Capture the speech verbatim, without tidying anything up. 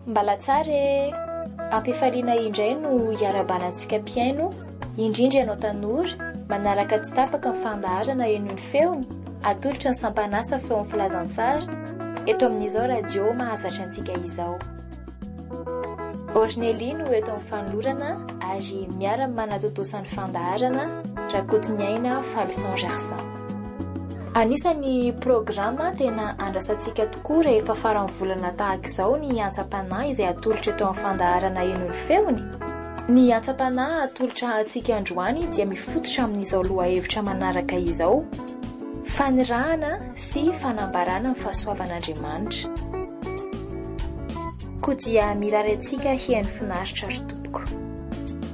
Mbala tsara e, ampifaliana indray no iarabanantsika piaino, indrindra ianao tanora manaraka tsy tapaka ny fandaharana eny ny feony, atolotra ny sampanasa feo ny filazantsara eto amin'izao radio mahazatra antsika izao. Orneli no eto amin'ny fanolorana ary miara manatotosan'ny fandaharana Rakotonyaina Falson Gersan. Anisany programa tena andrasantsika tokoa rehefa faran'ny volana tahaka izao ny antsa-panahy izay atolotra eto amin'ny fandaharana eno ny feony. Ny antsa-panahy atolotra antsika androany dia mifototra amin'izao lohahevitra manaraka izao: fanirahana sy fanambarana ny fahasoavan'Andriamanitra. Koa dia mirary antsika hihaino finaritra ry tompoko.